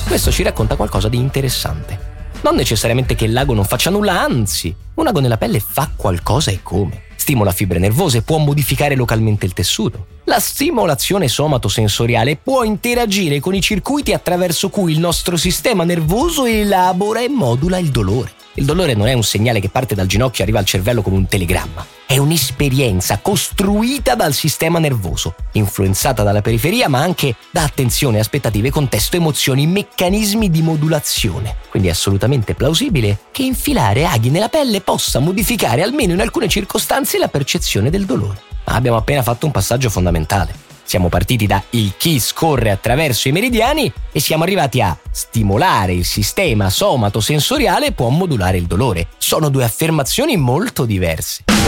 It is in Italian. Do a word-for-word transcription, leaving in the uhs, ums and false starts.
Questo ci racconta qualcosa di interessante. Non necessariamente che il l'ago non faccia nulla, anzi, un ago nella pelle fa qualcosa e come. Stimola fibre nervose, può modificare localmente il tessuto. La stimolazione somatosensoriale può interagire con i circuiti attraverso cui il nostro sistema nervoso elabora e modula il dolore. Il dolore non è un segnale che parte dal ginocchio e arriva al cervello come un telegramma. È un'esperienza costruita dal sistema nervoso, influenzata dalla periferia ma anche da attenzione, aspettative, contesto, emozioni, meccanismi di modulazione. Quindi è assolutamente plausibile che infilare aghi nella pelle possa modificare, almeno in alcune circostanze, la percezione del dolore. Ma abbiamo appena fatto un passaggio fondamentale. Siamo partiti da il chi scorre attraverso i meridiani e siamo arrivati a stimolare il sistema somatosensoriale può modulare il dolore. Sono due affermazioni molto diverse.